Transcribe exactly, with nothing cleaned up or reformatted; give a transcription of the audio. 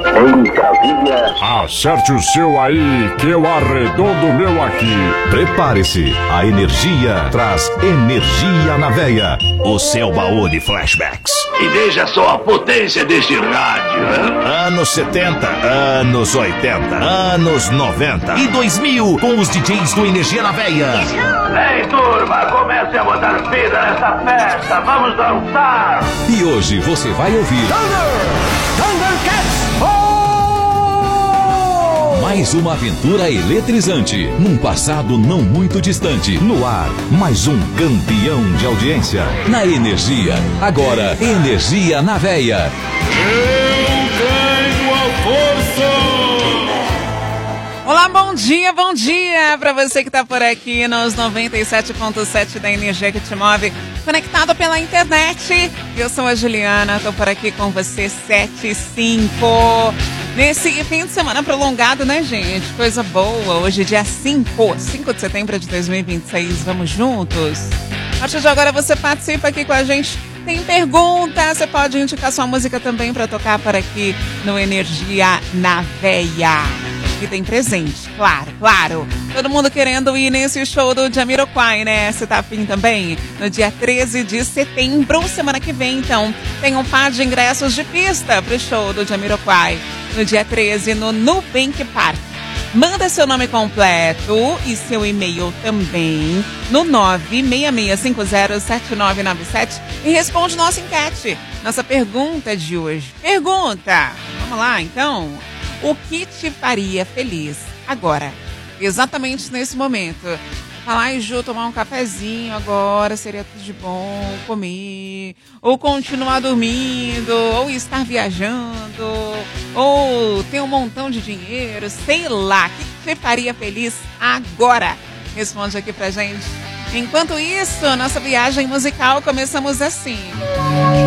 Em Brasília. Acerte o seu aí, que eu arredondo o meu aqui. Prepare-se, a energia traz energia na veia. O seu baú de flashbacks. E veja só a potência deste rádio, hein? Anos setenta, anos oitenta, anos noventa e dois mil com os D Js do Energia na Veia. Ei, turma, comece a botar vida nessa festa. Vamos dançar. E hoje você vai ouvir Thundercats! mais uma aventura eletrizante, num passado não muito distante. No ar, mais um campeão de audiência. Na Energia, agora Energia na Veia. Eu tenho a força! Olá, bom dia, bom dia para você que está por aqui nos noventa e sete ponto sete da Energia que te move, conectado pela internet. Eu sou a Juliana, estou por aqui com você sete e cinco. Nesse fim de semana prolongado, né, gente? Coisa boa. Hoje, dia cinco, cinco de setembro de dois mil e vinte e seis. Vamos juntos? A partir de agora, você participa aqui com a gente. Tem pergunta? Você pode indicar sua música também para tocar por aqui no Energia na Veia. E tem presente, claro, claro. Todo mundo querendo ir nesse show do Jamiroquai, né? Você tá afim também? No dia treze de setembro, semana que vem, então, tem um par de ingressos de pista pro show do Jamiroquai. No dia treze, no Nubank Park. Manda seu nome completo e seu e-mail também no nove seis seis cinco zero sete nove nove sete e responde nossa enquete, nossa pergunta de hoje. Pergunta! Vamos lá, então. O que te faria feliz agora? Exatamente nesse momento. Falar, ai, Ju, tomar um cafezinho agora seria tudo de bom, comer, ou continuar dormindo, ou estar viajando, ou ter um montão de dinheiro, sei lá. O que te faria feliz agora? Responde aqui pra gente. Enquanto isso, nossa viagem musical começamos assim.